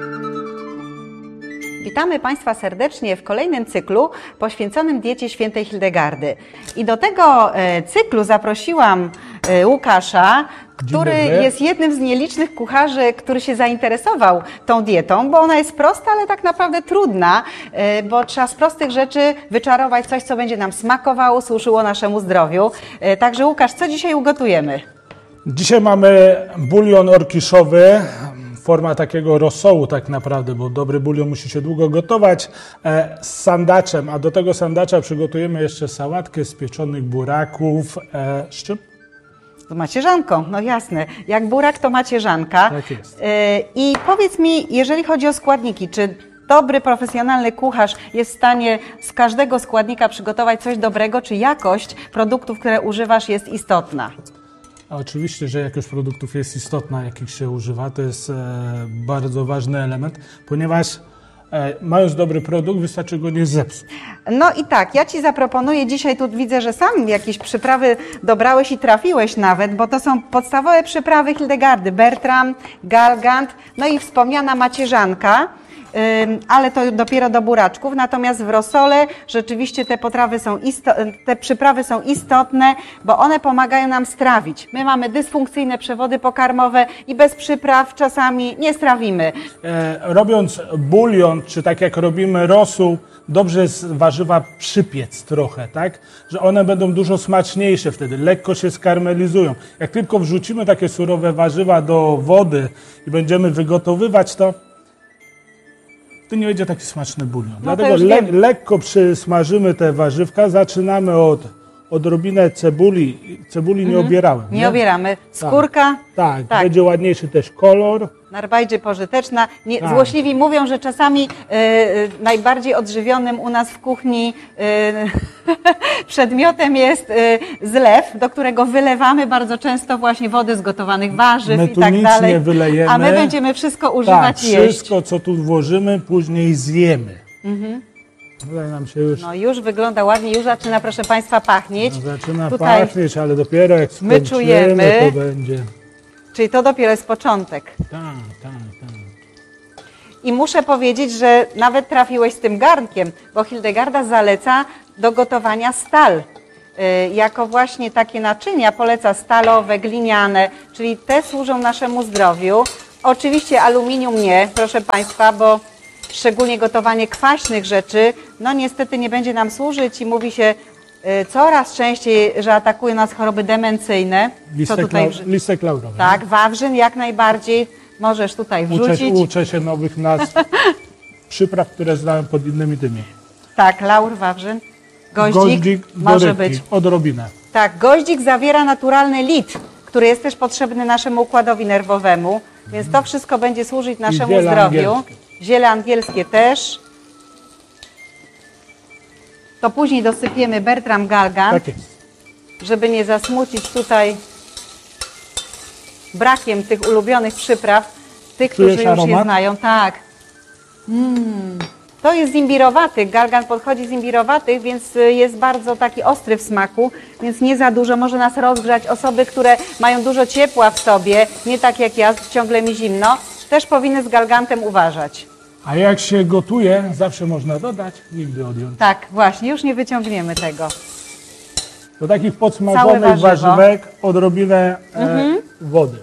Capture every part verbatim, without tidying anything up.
Witamy Państwa serdecznie w kolejnym cyklu poświęconym diecie świętej Hildegardy. I do tego cyklu zaprosiłam Łukasza, który jest jednym z nielicznych kucharzy, który się zainteresował tą dietą, bo ona jest prosta, ale tak naprawdę trudna, bo trzeba z prostych rzeczy wyczarować coś, co będzie nam smakowało, służyło naszemu zdrowiu. Także Łukasz, co dzisiaj ugotujemy? Dzisiaj mamy bulion orkiszowy. Forma takiego rosołu tak naprawdę, bo dobry bulion musi się długo gotować, e, z sandaczem, a do tego sandacza przygotujemy jeszcze sałatkę z pieczonych buraków. E, z czym? Z macierzanką, no jasne. Jak burak, to macierzanka. Tak jest. E, I powiedz mi, jeżeli chodzi o składniki, czy dobry, profesjonalny kucharz jest w stanie z każdego składnika przygotować coś dobrego, czy jakość produktów, które używasz, jest istotna? A oczywiście, że jakość produktów jest istotna, jakich się używa. To jest e, bardzo ważny element, ponieważ e, mając dobry produkt, wystarczy go nie zepsuć. No i tak, ja Ci zaproponuję dzisiaj, tu widzę, że sam jakieś przyprawy dobrałeś i trafiłeś nawet, bo to są podstawowe przyprawy Hildegardy, Bertram, Galgant, no i wspomniana macierzanka. Ale to dopiero do buraczków, natomiast w rosole rzeczywiście te potrawy są te przyprawy są istotne, bo one pomagają nam strawić. My mamy dysfunkcyjne przewody pokarmowe i bez przypraw czasami nie strawimy. E, robiąc bulion, czy tak jak robimy rosół, dobrze jest warzywa przypiec trochę, tak? Że one będą dużo smaczniejsze wtedy, lekko się skarmelizują. Jak tylko wrzucimy takie surowe warzywa do wody i będziemy wygotowywać to, to nie będzie taki smaczny bulion. No Dlatego le lekko przysmażymy te warzywka. Zaczynamy od odrobinę cebuli. Cebuli nie mhm. obierałem. Nie, nie obieramy. Skórka. Tak, tak, tak, będzie ładniejszy też kolor. Najbardziej pożyteczna. Nie, tak. Złośliwi mówią, że czasami y, y, najbardziej odżywionym u nas w kuchni y, przedmiotem jest y, zlew, do którego wylewamy bardzo często właśnie wody z gotowanych warzyw my i tu tak nic dalej. Nie wylejemy. A my będziemy wszystko używać tak, i jeść. Wszystko, co tu włożymy, później zjemy. Mhm. Tutaj nam się już... No już wygląda ładnie, już zaczyna, proszę Państwa, pachnieć. No, zaczyna Tutaj pachnieć, ale dopiero jak skończymy, my czujemy, to będzie... Czyli to dopiero jest początek. Tak, tak, tak. I muszę powiedzieć, że nawet trafiłeś z tym garnkiem, bo Hildegarda zaleca do gotowania stal. Yy, jako właśnie takie naczynia poleca stalowe, gliniane, czyli te służą naszemu zdrowiu. Oczywiście aluminium nie, proszę Państwa, bo szczególnie gotowanie kwaśnych rzeczy, no niestety nie będzie nam służyć i mówi się yy, coraz częściej, że atakują nas choroby demencyjne. Listek, Co tutaj... lau listek laurowy. Tak, wawrzyn jak najbardziej możesz tutaj wrzucić. Uczę, uczę się nowych nazw przypraw, które znałem pod innymi tymi. Tak, laur, wawrzyn, goździk, goździk może rybki, być. Odrobinę. Tak, goździk zawiera naturalny lit, który jest też potrzebny naszemu układowi nerwowemu, więc to wszystko będzie służyć naszemu ziele zdrowiu. Angielskie. Ziele angielskie też. To później dosypiemy Bertram Galgant, Tak jest. żeby nie zasmucić tutaj brakiem tych ulubionych przypraw, tych, Czujesz którzy już aromat? je znają. Tak. Mm. To jest z imbirowatych, Galgant podchodzi z imbirowatych, więc jest bardzo taki ostry w smaku, więc nie za dużo, może nas rozgrzać. Osoby, które mają dużo ciepła w sobie, nie tak jak ja, ciągle mi zimno, też powinny z Galgantem uważać. A jak się gotuje, zawsze można dodać, nigdy odjąć. Tak, właśnie, już nie wyciągniemy tego. Do takich podsmażonych warzywek odrobinę mhm. e, wody.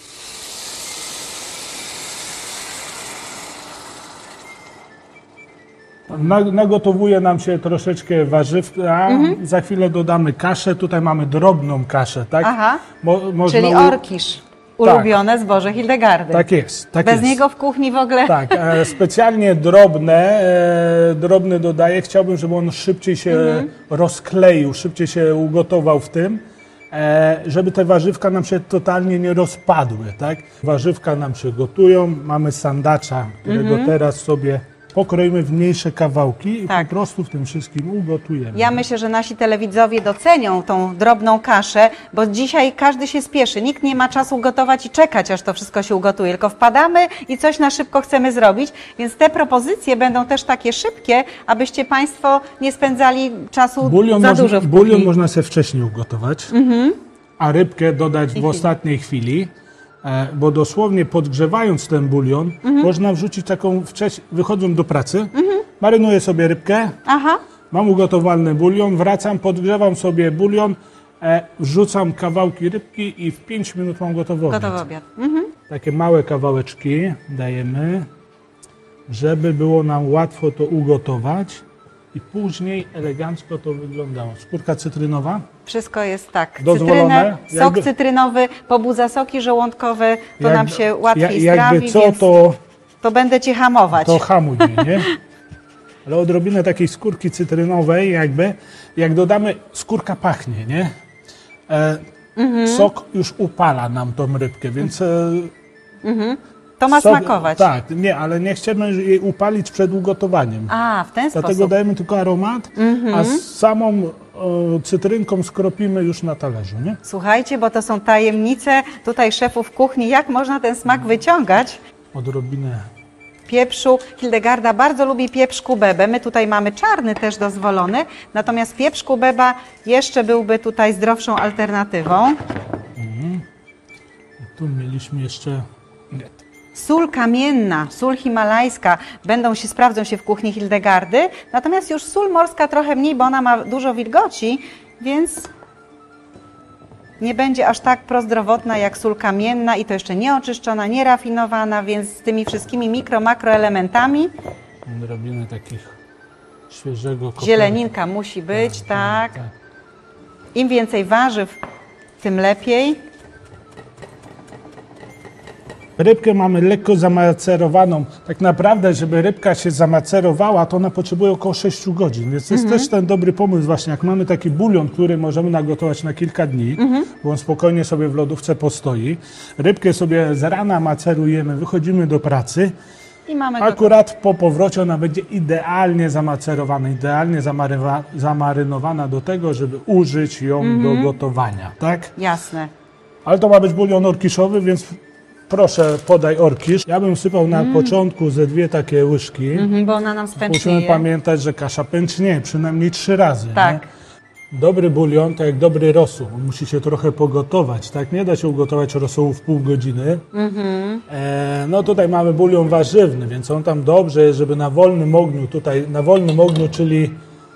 Nagotowuje nam się troszeczkę warzywka, mhm. za chwilę dodamy kaszę, tutaj mamy drobną kaszę, tak? Aha, Mo, można czyli orkisz, ulubione tak. zboże Hildegardy. Tak jest. Tak Bez jest. niego w kuchni w ogóle... Tak, e, specjalnie drobne, e, drobny dodaję, chciałbym, żeby on szybciej się mhm. rozkleił, szybciej się ugotował w tym, e, żeby te warzywka nam się totalnie nie rozpadły, tak? Warzywka nam się gotują, mamy sandacza, którego mhm. teraz sobie pokroimy w mniejsze kawałki i tak. po prostu w tym wszystkim ugotujemy. Ja myślę, że nasi telewidzowie docenią tą drobną kaszę, bo dzisiaj każdy się spieszy. Nikt nie ma czasu gotować i czekać, aż to wszystko się ugotuje, tylko wpadamy i coś na szybko chcemy zrobić, więc te propozycje będą też takie szybkie, abyście Państwo nie spędzali czasu bulion za można, dużo w bulion można sobie wcześniej ugotować, mhm. a rybkę dodać w I ostatniej chwili. e, bo dosłownie podgrzewając ten bulion, mhm. można wrzucić taką, wcześniej, wychodząc do pracy, mhm. marynuję sobie rybkę, Aha. mam ugotowany bulion, wracam, podgrzewam sobie bulion, e, wrzucam kawałki rybki i w pięć minut mam gotowy obiad. Gotowy obiad. Mhm. Takie małe kawałeczki dajemy, żeby było nam łatwo to ugotować i później elegancko to wyglądało. Skórka cytrynowa. Wszystko jest tak. Dozwolone. Cytrynę, sok Jakby- cytrynowy pobudza soki żołądkowe, to nam się łatwiej ja- jakby strawi, co, więc to, to będę Cię hamować. to hamuj mnie, nie? Ale odrobinę takiej skórki cytrynowej jakby, jak dodamy, skórka pachnie, nie? E, Mhm. Sok już upala nam tą rybkę, więc... E, To ma sok- smakować. Tak, nie, ale nie chcemy jej upalić przed ugotowaniem. A, w ten Dlatego sposób. dajemy tylko aromat, a z samą e, cytrynką skropimy już na talerzu, nie? Słuchajcie, bo to są tajemnice tutaj szefów kuchni, jak można ten smak wyciągać. Odrobinę. Pieprzu. Hildegarda bardzo lubi pieprz kubebę. My tutaj mamy czarny też dozwolony, natomiast pieprz kubeba jeszcze byłby tutaj zdrowszą alternatywą. Tu mieliśmy jeszcze... Sól kamienna, sól himalajska będą się, sprawdzą się w kuchni Hildegardy, natomiast już sól morska trochę mniej, bo ona ma dużo wilgoci, więc nie będzie aż tak prozdrowotna jak sól kamienna i to jeszcze nieoczyszczona, nierafinowana, więc z tymi wszystkimi mikro, makroelementami. Odrobinę takich świeżego koperka. Zieleninka musi być, tak. tak. Im więcej warzyw, tym lepiej. Rybkę mamy lekko zamacerowaną. Tak naprawdę, żeby rybka się zamacerowała, to ona potrzebuje około sześć godzin. Więc to jest Mhm. też ten dobry pomysł właśnie, jak mamy taki bulion, który możemy nagotować na kilka dni, Mhm. bo on spokojnie sobie w lodówce postoi. Rybkę sobie z rana macerujemy, wychodzimy do pracy. I mamy gotowe. Akurat po powrocie ona będzie idealnie zamacerowana, idealnie zamarywa, zamarynowana do tego, żeby użyć ją Mhm. do gotowania. Tak? Jasne. Ale to ma być bulion orkiszowy, więc proszę podaj orkisz. Ja bym sypał na początku ze dwie takie łyżki. Mhm, bo ona nam Musimy spęcznieje. pamiętać, że kasza pęcznieje przynajmniej trzy razy. Tak. Nie? Dobry bulion to jak dobry rosół. On musi się trochę pogotować. Tak? Nie da się ugotować rosołu w pół godziny. Mhm. E, no tutaj mamy bulion warzywny, więc on tam dobrze jest, żeby na wolnym ogniu, tutaj na wolnym ogniu, czyli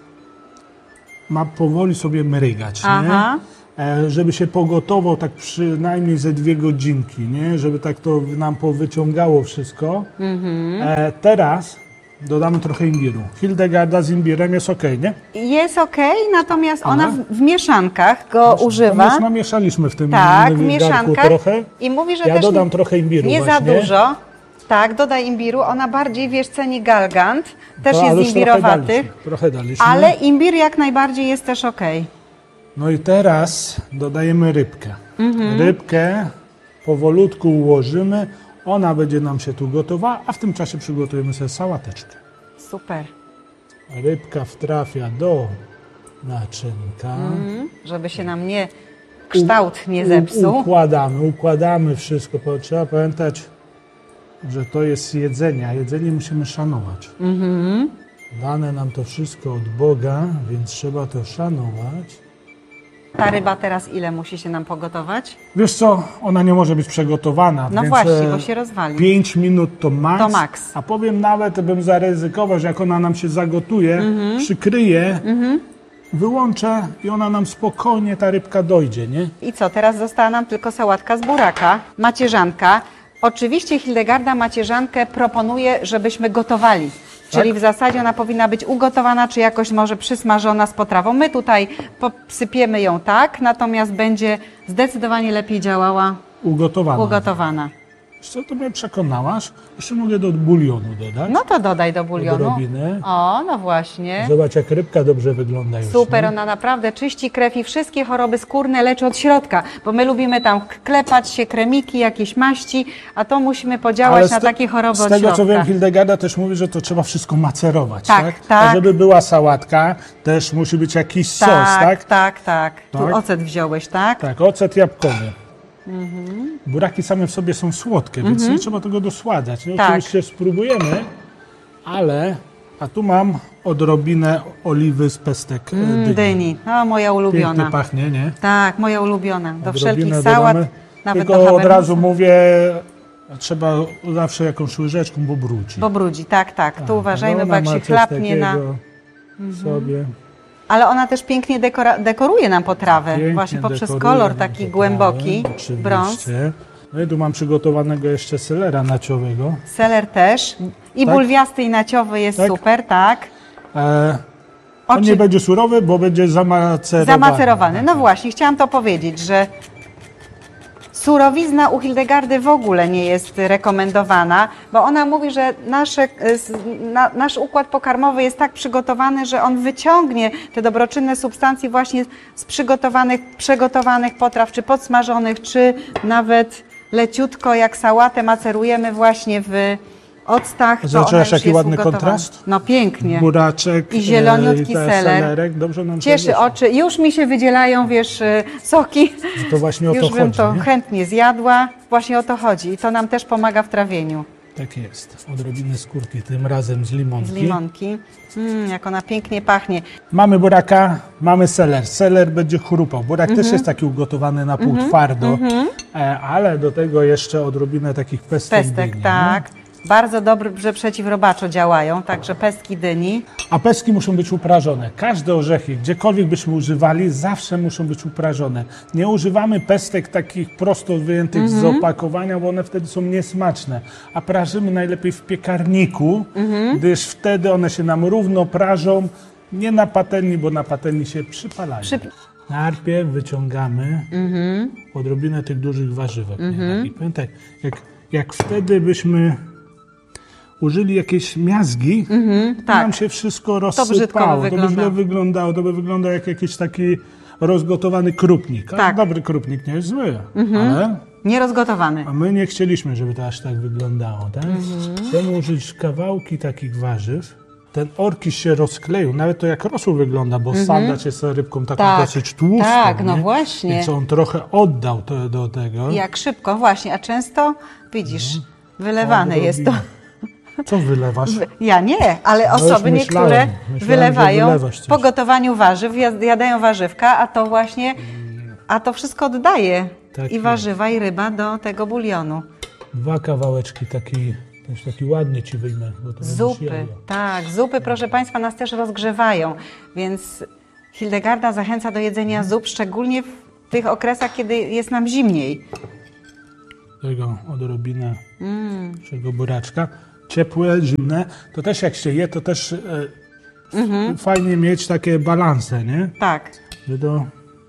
ma powoli sobie mrygać. Aha. Nie? E, żeby się pogotował tak przynajmniej ze dwie godzinki, nie? Żeby tak to nam powyciągało wszystko. Mhm. E, teraz dodamy trochę imbiru. Hildegarda z imbirem jest ok, nie? Jest okej, natomiast Aha. ona w, w mieszankach go To używa. już namieszaliśmy w tym Tak, w garnku mieszankach. trochę. I mówi, że Ja też dodam nie, trochę imbiru nie za właśnie. dużo. Tak, dodaj imbiru. Ona bardziej, wiesz, ceni galgant. Też To, ale jest już trochę imbirowaty. daliśmy, Trochę daliśmy. Ale imbir jak najbardziej jest też okej. No i teraz dodajemy rybkę. Mhm. Rybkę powolutku ułożymy. Ona będzie nam się tu gotowała, a w tym czasie przygotujemy sobie sałateczkę. Super. Rybka wtrafia do naczynka. Mhm. Żeby się nam nie kształt nie zepsuł. U, układamy, układamy wszystko. Bo trzeba pamiętać, że to jest jedzenie, a jedzenie musimy szanować. Mhm. Dane nam to wszystko od Boga, więc trzeba to szanować. Ta ryba teraz ile musi się nam pogotować? Wiesz co, ona nie może być przygotowana. No więc właśnie, e, bo się rozwali. pięć minut to max. To max. A powiem nawet, bym zaryzykował, że jak ona nam się zagotuje, Mhm. przykryje, wyłączę i ona nam spokojnie, ta rybka dojdzie, nie? I co, teraz została nam tylko sałatka z buraka, macierzanka. Oczywiście Hildegarda macierzankę proponuje, żebyśmy gotowali. Czyli w zasadzie ona powinna być ugotowana, czy jakoś może przysmażona z potrawą. My tutaj posypiemy ją tak, natomiast będzie zdecydowanie lepiej działała Ugotowana. ugotowana. Wiesz co, to mnie przekonałaś. Jeszcze mogę do bulionu dodać. No to dodaj do bulionu. Odrobinę. O, no właśnie. Zobacz, jak rybka dobrze wygląda już. Super, nie? ona naprawdę czyści krew i wszystkie choroby skórne leczy od środka, bo my lubimy tam klepać się, kremiki, jakieś maści, a to musimy podziałać Ale z na te- takie choroby Z od tego środka. co wiem, Hildegarda też mówi, że to trzeba wszystko macerować, Tak, tak? tak. A żeby była sałatka, też musi być jakiś sos, tak, tak? tak, tak. Tu Tak. ocet wziąłeś, tak? Tak, ocet jabłkowy. Mhm. Buraki same w sobie są słodkie, więc nie trzeba tego dosładzać. No, Tak. Oczywiście spróbujemy, ale... A tu mam odrobinę oliwy z pestek e, Mm, dyni. dyni, no moja Pięknie ulubiona. pachnie, nie? Tak, moja ulubiona. Do Odrobinę wszelkich dodamy. sałat Nawet Tylko do od habermusa. razu mówię, trzeba zawsze jakąś łyżeczką, bo brudzi. Bo brudzi, tak, tak. Tu uważajmy, No, bo jak ona się ma coś chlapnie na... takiego sobie. Ale ona też pięknie dekora... dekoruje nam potrawę. Pięknie Właśnie poprzez dekoruje kolor nam taki potrawę, głęboki, oczywiście. brąz. No i tu mam przygotowanego jeszcze selera naciowego. Seler też. I Tak? bulwiasty i naciowy jest Tak? super, tak. E, on Oczy- nie będzie surowy, bo będzie zamacerowany. Zamacerowany. No właśnie, chciałam to powiedzieć, że surowizna u Hildegardy w ogóle nie jest rekomendowana, bo ona mówi, że nasze, s- na, nasz układ pokarmowy jest tak przygotowany, że on wyciągnie te dobroczynne substancje właśnie z przygotowanych, przegotowanych potraw, czy podsmażonych, czy nawet leciutko jak sałatę macerujemy właśnie w octach. to Zobaczyłaś, ona już jaki jest ładny ugotowana. kontrast? No pięknie. Buraczek I zieloniutki e, i te seler. selerek. Dobrze nam to Cieszy wyszło. oczy. Już mi się wydzielają, wiesz, y, soki. To właśnie o Już to bym chodzi. to nie? chętnie zjadła. Właśnie o to chodzi. I to nam też pomaga w trawieniu. Tak jest. Odrobinę skórki, tym razem z limonki. Z limonki. Mm, jak ona pięknie pachnie. Mamy buraka, mamy seler. Seler będzie chrupał. Burak Mhm. też jest taki ugotowany na pół twardo, e, ale do tego jeszcze odrobinę takich pestek Pestek, dyni, tak. Bardzo dobrze przeciwrobaczo działają, także pestki dyni. nie? A pestki muszą być uprażone. Każde orzechy, gdziekolwiek byśmy używali, zawsze muszą być uprażone. Nie używamy pestek takich prosto wyjętych Mhm. z opakowania, bo one wtedy są niesmaczne. A prażymy najlepiej w piekarniku, Mhm. gdyż wtedy one się nam równo prażą, nie na patelni, bo na patelni się przypalają. Przy... Najpierw wyciągamy Mhm. odrobinę tych dużych warzywek. nie? I pamiętaj, jak, jak wtedy byśmy użyli jakiejś miazgi, to tak. nam się wszystko brzydko by rozsypało. To by źle wyglądało. wyglądało. To by wyglądał jak jakiś taki rozgotowany krupnik. A Tak. dobry krupnik nie jest zły, ale Nierozgotowany. a my nie chcieliśmy, żeby to aż tak wyglądało. Tak? Chcemy użyć kawałki takich warzyw. Ten orkisz się rozkleił, nawet to jak rosół wygląda, bo sandacz jest rybką taką Tak. dosyć tłustą. Tak, no nie? właśnie. Więc on trochę oddał to do tego. Jak szybko, właśnie. A często, widzisz, wylewane Odrobi- jest to. Co wylewasz? Ja nie, ale już osoby myślałem, niektóre myślałem, że wylewają wylewasz coś. po gotowaniu warzyw, jad- jadają warzywka, a to właśnie, a to wszystko oddaje Tak i jest. warzywa, i ryba do tego bulionu. Dwa kawałeczki taki, też taki ładny ci wyjmę, bo to będziesz Zupy, jadła. tak, zupy, proszę Państwa, nas też rozgrzewają, więc Hildegarda zachęca do jedzenia zup, szczególnie w tych okresach, kiedy jest nam zimniej. Tego odrobinę Mm. naszego buraczka. Ciepłe, zimne, to też jak się je, to też e, Mhm. fajnie mieć takie balanse, nie? Tak, Że to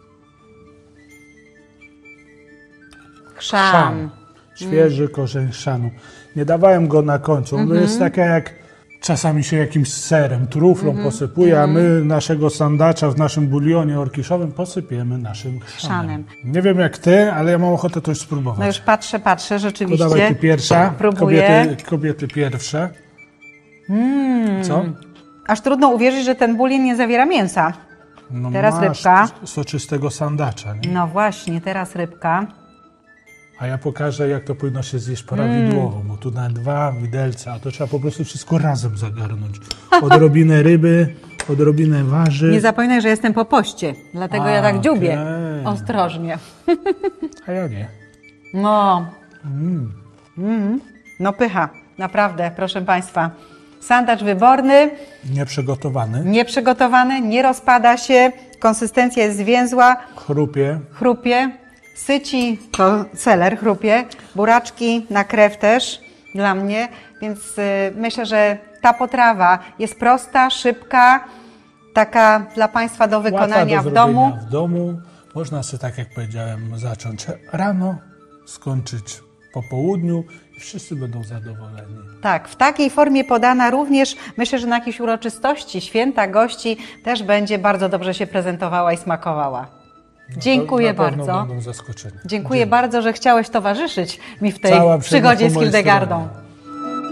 chrzan. chrzan. Świeży korzeń chrzanu. Nie dawałem go na końcu. On Mhm. jest takie jak czasami się jakimś serem, truflą Mhm. posypuje, a my naszego sandacza w naszym bulionie orkiszowym posypiemy naszym chrzanem. Chrzanem. Nie wiem jak ty, ale ja mam ochotę to już spróbować. No już patrzę, patrzę, To rzeczywiście. dawaj ty pierwsza. Próbuję. Kobiety, kobiety pierwsze. Co? Aż trudno uwierzyć, że ten bulion nie zawiera mięsa. No Teraz masz rybka. soczystego sandacza, nie? No właśnie, teraz rybka. A ja pokażę, jak to powinno się zjeść prawidłowo, bo tu na dwa widelca, a to trzeba po prostu wszystko razem zagarnąć. Odrobinę ryby, odrobinę warzyw. Nie zapominaj, że jestem po poście, dlatego A, ja tak dziubię. okej. Ostrożnie. A ja nie. No. Mm. No pycha, naprawdę, proszę Państwa. Sandacz wyborny, Nieprzygotowany. nieprzygotowany, nie rozpada się, konsystencja jest zwięzła, Chrupie. chrupie, syci, to seler chrupie, buraczki na krew też dla mnie, więc y, myślę, że ta potrawa jest prosta, szybka, taka dla Państwa do Łatwa wykonania do w domu. zrobienia w domu. Można sobie, tak jak powiedziałem, zacząć rano, skończyć po południu i wszyscy będą zadowoleni. Tak, w takiej formie podana również, myślę, że na jakiejś uroczystości, święta, gości też będzie bardzo dobrze się prezentowała i smakowała. Dziękuję Na pewno bardzo. Będą zaskoczeni. Dziękuję bardzo, że chciałeś towarzyszyć mi w tej Cała przyjemność przygodzie po z mojej Hildegardą. stronie.